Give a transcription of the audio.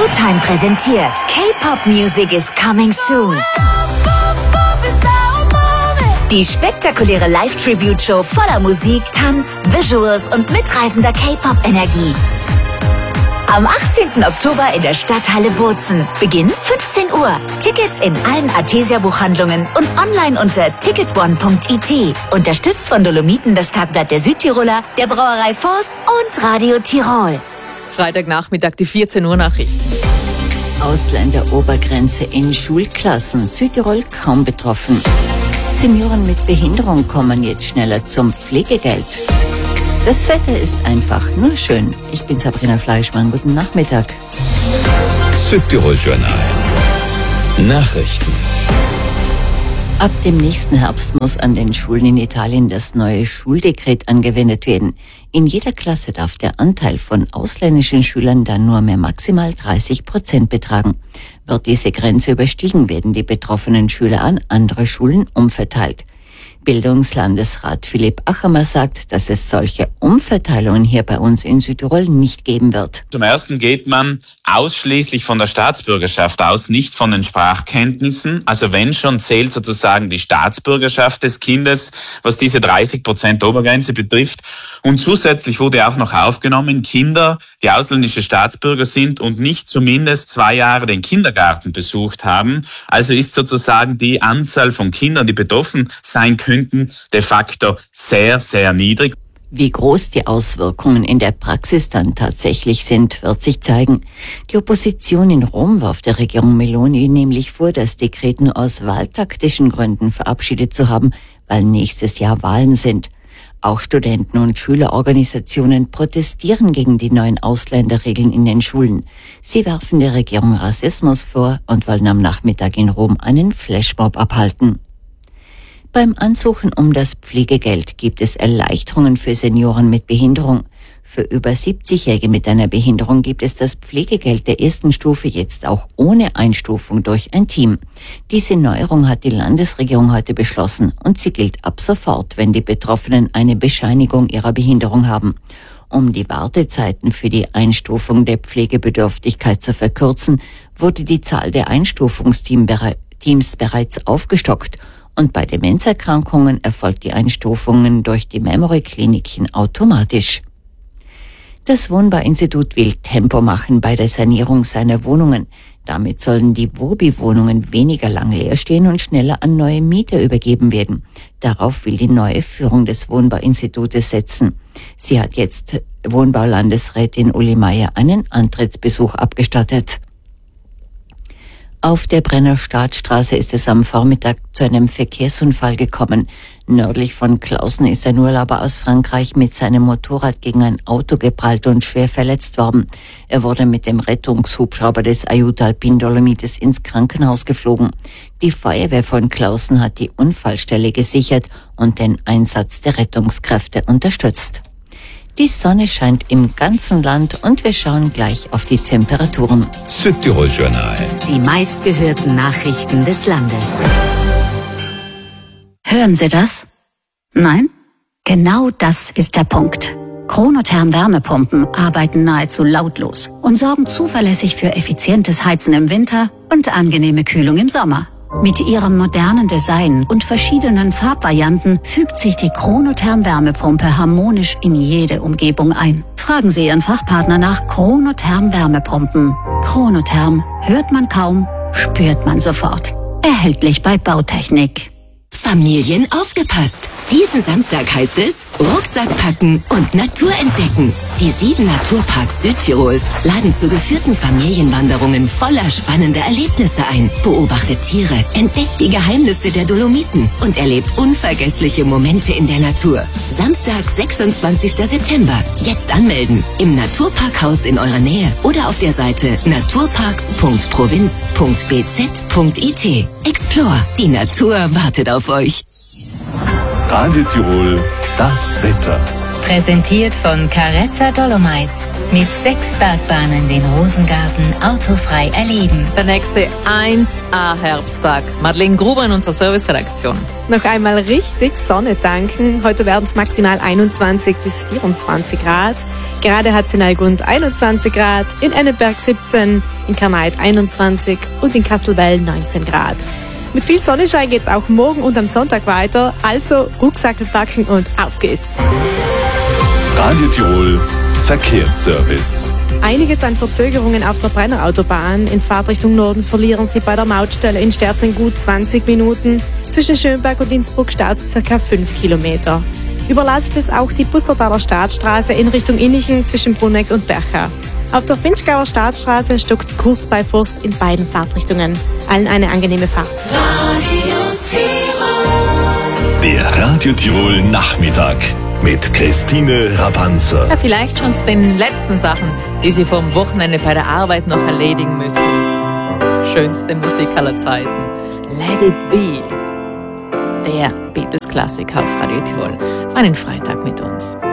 Showtime präsentiert. K-Pop Music is coming soon. Die spektakuläre Live-Tribute-Show voller Musik, Tanz, Visuals und mitreißender K-Pop-Energie. Am 18. Oktober in der Stadthalle Bozen. Beginn 15 Uhr. Tickets in allen Artesia-Buchhandlungen und online unter ticketone.it. Unterstützt von Dolomiten, das Tagblatt der Südtiroler, der Brauerei Forst und Radio Tirol. Freitagnachmittag die 14 Uhr Nachrichten. Ausländerobergrenze in Schulklassen. Südtirol kaum betroffen. Senioren mit Behinderung kommen jetzt schneller zum Pflegegeld. Das Wetter ist einfach nur schön. Ich bin Sabrina Fleischmann. Guten Nachmittag. Südtirol Journal. Nachrichten. Ab dem nächsten Herbst muss an den Schulen in Italien das neue Schuldekret angewendet werden. In jeder Klasse darf der Anteil von ausländischen Schülern dann nur mehr maximal 30% betragen. Wird diese Grenze überstiegen, werden die betroffenen Schüler an andere Schulen umverteilt. Bildungslandesrat Philipp Achamer sagt, dass es solche Umverteilungen hier bei uns in Südtirol nicht geben wird. Zum Ersten geht man ausschließlich von der Staatsbürgerschaft aus, nicht von den Sprachkenntnissen. Also wenn schon, zählt sozusagen die Staatsbürgerschaft des Kindes, was diese 30% Obergrenze betrifft. Und zusätzlich wurde auch noch aufgenommen, Kinder, die ausländische Staatsbürger sind und nicht zumindest 2 Jahre den Kindergarten besucht haben. Also ist sozusagen die Anzahl von Kindern, die betroffen sein könnten, de facto sehr, sehr niedrig. Wie groß die Auswirkungen in der Praxis dann tatsächlich sind, wird sich zeigen. Die Opposition in Rom warf der Regierung Meloni nämlich vor, das Dekret nur aus wahltaktischen Gründen verabschiedet zu haben, weil nächstes Jahr Wahlen sind. Auch Studenten- und Schülerorganisationen protestieren gegen die neuen Ausländerregeln in den Schulen. Sie werfen der Regierung Rassismus vor und wollen am Nachmittag in Rom einen Flashmob abhalten. Beim Ansuchen um das Pflegegeld gibt es Erleichterungen für Senioren mit Behinderung. Für über 70-Jährige mit einer Behinderung gibt es das Pflegegeld der ersten Stufe jetzt auch ohne Einstufung durch ein Team. Diese Neuerung hat die Landesregierung heute beschlossen und sie gilt ab sofort, wenn die Betroffenen eine Bescheinigung ihrer Behinderung haben. Um die Wartezeiten für die Einstufung der Pflegebedürftigkeit zu verkürzen, wurde die Zahl der Einstufungsteams bereits aufgestockt. Und bei Demenzerkrankungen erfolgt die Einstufungen durch die Memory-Kliniken automatisch. Das Wohnbauinstitut will Tempo machen bei der Sanierung seiner Wohnungen. Damit sollen die WOBI-Wohnungen weniger lang leer stehen und schneller an neue Mieter übergeben werden. Darauf will die neue Führung des Wohnbauinstitutes setzen. Sie hat jetzt Wohnbaulandesrätin Uli Meier einen Antrittsbesuch abgestattet. Auf der Brenner Staatsstraße ist es am Vormittag zu einem Verkehrsunfall gekommen. Nördlich von Clausen ist ein Urlauber aus Frankreich mit seinem Motorrad gegen ein Auto geprallt und schwer verletzt worden. Er wurde mit dem Rettungshubschrauber des Aiuto Alpin Dolomites ins Krankenhaus geflogen. Die Feuerwehr von Clausen hat die Unfallstelle gesichert und den Einsatz der Rettungskräfte unterstützt. Die Sonne scheint im ganzen Land und wir schauen gleich auf die Temperaturen. Südtirol Journal. Die meistgehörten Nachrichten des Landes. Hören Sie das? Nein? Genau das ist der Punkt. Chronotherm Wärmepumpen arbeiten nahezu lautlos und sorgen zuverlässig für effizientes Heizen im Winter und angenehme Kühlung im Sommer. Mit ihrem modernen Design und verschiedenen Farbvarianten fügt sich die Chronotherm Wärmepumpe harmonisch in jede Umgebung ein. Fragen Sie Ihren Fachpartner nach Chronotherm Wärmepumpen. Chronotherm hört man kaum, spürt man sofort. Erhältlich bei Bautechnik. Familien aufgepasst! Diesen Samstag heißt es Rucksack packen und Natur entdecken. Die 7 Naturparks Südtirols laden zu geführten Familienwanderungen voller spannender Erlebnisse ein. Beobachtet Tiere, entdeckt die Geheimnisse der Dolomiten und erlebt unvergessliche Momente in der Natur. Samstag, 26. September. Jetzt anmelden. Im Naturparkhaus in eurer Nähe oder auf der Seite naturparks.provinz.bz.it. Explore. Die Natur wartet auf euch. Radio Tirol, das Wetter. Präsentiert von Carezza Dolomites. Mit 6 Bergbahnen den Rosengarten autofrei erleben. Der nächste 1A Herbsttag. Madeleine Gruber in unserer Serviceredaktion. Noch einmal richtig Sonne tanken. Heute werden es maximal 21 bis 24 Grad. Gerade hat es in Allgund 21 Grad, in Enneberg 17, in Karneit 21 und in Kastelwell 19 Grad. Mit viel Sonnenschein geht's auch morgen und am Sonntag weiter. Also Rucksackel packen und auf geht's. Radio Tirol Verkehrsservice. Einiges an Verzögerungen auf der Brennerautobahn. In Fahrtrichtung Norden verlieren Sie bei der Mautstelle in Sterzen gut 20 Minuten. Zwischen Schönberg und Innsbruck staut es ca. 5 Kilometer. Überlastet es auch die Bussertaler Staatsstraße in Richtung Innichen zwischen Brunegg und Bercha. Auf der Finchgauer Staatsstraße stockt es kurz bei Forst in beiden Fahrtrichtungen. Allen eine angenehme Fahrt. Der Radio Tirol Nachmittag mit Christine Rapanzer. Ja, vielleicht schon zu den letzten Sachen, die Sie vom Wochenende bei der Arbeit noch erledigen müssen. Schönste Musik aller Zeiten. Let It Be. Der Beatles-Klassiker auf Radio Tirol. Für einen Freitag mit uns.